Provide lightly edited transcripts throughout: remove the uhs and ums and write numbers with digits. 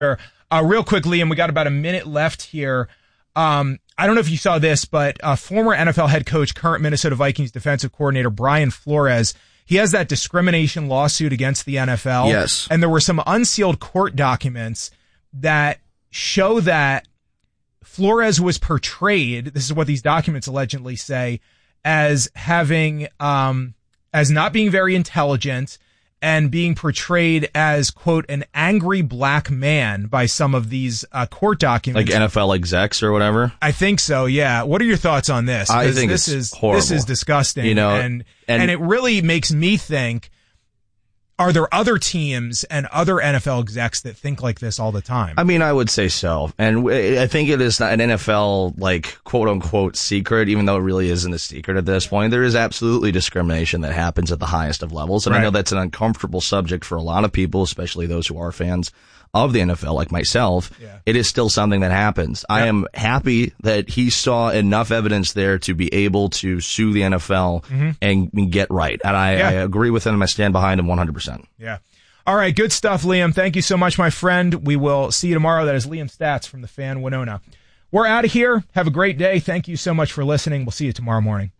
Real quick, Liam, we got about a minute left here. I don't know if you saw this, but former NFL head coach, current Minnesota Vikings defensive coordinator Brian Flores, he has that discrimination lawsuit against the NFL. Yes. And there were some unsealed court documents that show that Flores was portrayed, this is what these documents allegedly say, as having, as not being very intelligent and being portrayed as, quote, an angry black man by some of these court documents. Like NFL execs or whatever? I think so, yeah. What are your thoughts on this? I think this is horrible. This is disgusting. You know, and it really makes me think, are there other teams and other NFL execs that think like this all the time? I mean, I would say so. And I think it is not an NFL, like, quote-unquote secret, even though it really isn't a secret at this point. There is absolutely discrimination that happens at the highest of levels. And I know that's an uncomfortable subject for a lot of people, especially those who are fans of the NFL, like myself. Yeah. It is still something that happens. Yep. I am happy that he saw enough evidence there to be able to sue the NFL and get right. And I agree with him. I stand behind him 100%. Yeah. All right. Good stuff, Liam. Thank you so much, my friend. We will see you tomorrow. That is Liam Stats from the Fan Winona. We're out of here. Have a great day. Thank you so much for listening. We'll see you tomorrow morning.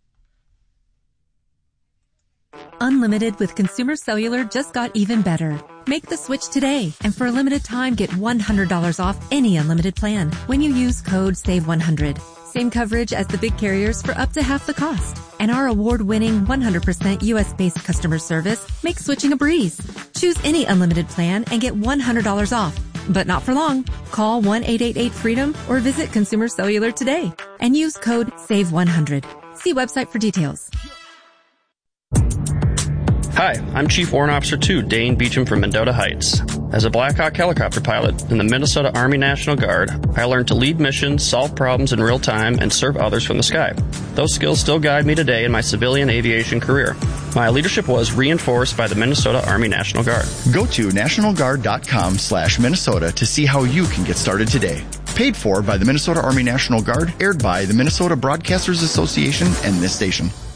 Unlimited with Consumer Cellular just got even better. Make the switch today, and for a limited time, get $100 off any unlimited plan when you use code SAVE100. Same coverage as the big carriers for up to half the cost. And our award-winning 100% U.S.-based customer service makes switching a breeze. Choose any unlimited plan and get $100 off. But not for long. Call 1-888-FREEDOM or visit Consumer Cellular today and use code SAVE100. See website for details. Hi, I'm Chief Warrant Officer 2, Dane Beecham from Mendota Heights. As a Black Hawk helicopter pilot in the Minnesota Army National Guard, I learned to lead missions, solve problems in real time, and serve others from the sky. Those skills still guide me today in my civilian aviation career. My leadership was reinforced by the Minnesota Army National Guard. Go to nationalguard.com/Minnesota to see how you can get started today. Paid for by the Minnesota Army National Guard, aired by the Minnesota Broadcasters Association and this station.